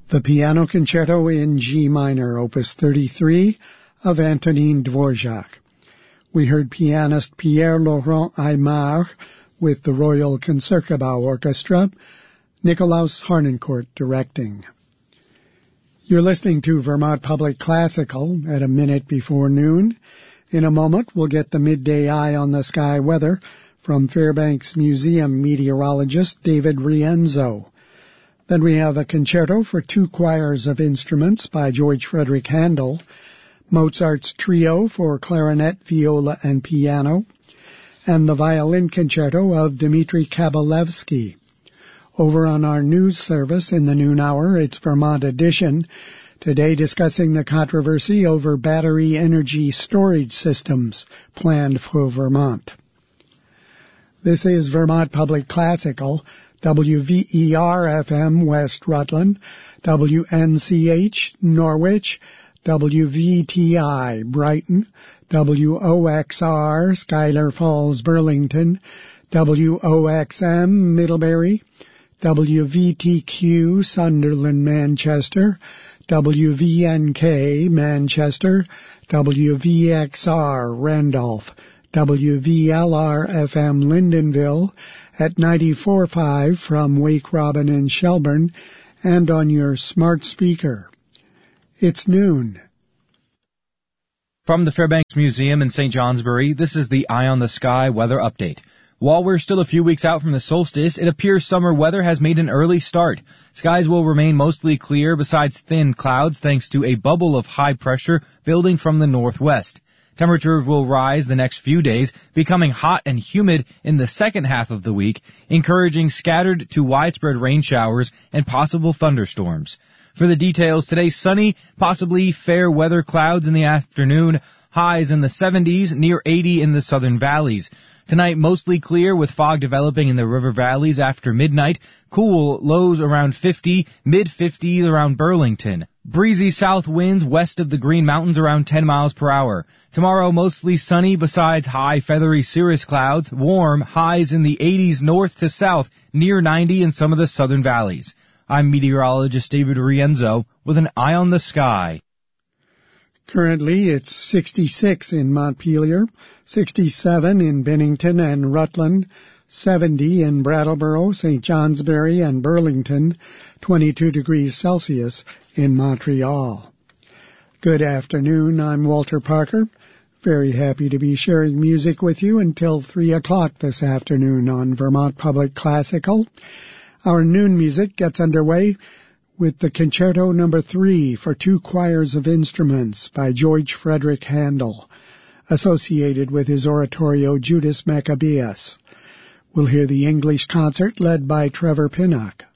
The Piano Concerto in G minor, opus 33 of Antonin Dvorak. We heard pianist Pierre-Laurent Aimard with the Royal Concertgebouw Orchestra, Nicolaus Harnoncourt directing. You're listening to Vermont Public Classical at a minute before noon. In a moment, we'll get the midday eye on the sky weather from Fairbanks Museum meteorologist David Rienzo. Then we have a concerto for two choirs of instruments by George Frederick Handel, Mozart's trio for clarinet, viola, and piano, and the violin concerto of Dmitri Kabalevsky. Over on our news service in the noon hour, it's Vermont Edition, today discussing the controversy over battery energy storage systems planned for Vermont. This is Vermont Public Classical, WVER-FM West Rutland, WNCH Norwich, WVTI Brighton, WOXR Schuyler Falls Burlington, WOXM Middlebury, WVTQ Sunderland Manchester, WVNK Manchester, WVXR Randolph, WVLR-FM Lyndonville, at 94.5 from Wake Robin and Shelburne, and on your smart speaker. It's noon. From the Fairbanks Museum in St. Johnsbury, this is the Eye on the Sky weather update. While we're still a few weeks out from the solstice, it appears summer weather has made an early start. Skies will remain mostly clear besides thin clouds thanks to a bubble of high pressure building from the northwest. Temperatures will rise the next few days, becoming hot and humid in the second half of the week, encouraging scattered to widespread rain showers and possible thunderstorms. For the details, today sunny, possibly fair weather clouds in the afternoon, highs in the 70s, near 80 in the southern valleys. Tonight, mostly clear with fog developing in the river valleys after midnight. Cool, lows around 50, mid-50s around Burlington. Breezy south winds west of the Green Mountains around 10 miles per hour. Tomorrow, mostly sunny besides high feathery cirrus clouds. Warm, highs in the 80s north to south, near 90 in some of the southern valleys. I'm meteorologist David Rienzo with an eye on the sky. Currently, it's 66 in Montpelier, 67 in Bennington and Rutland, 70 in Brattleboro, St. Johnsbury, and Burlington, 22 degrees Celsius in Montreal. Good afternoon, I'm Walter Parker. Very happy to be sharing music with you until 3 o'clock this afternoon on Vermont Public Classical. Our noon music gets underway with the Concerto No. 3 for two choirs of instruments by George Frederick Handel, associated with his oratorio Judas Maccabeus. We'll hear the English concert led by Trevor Pinnock.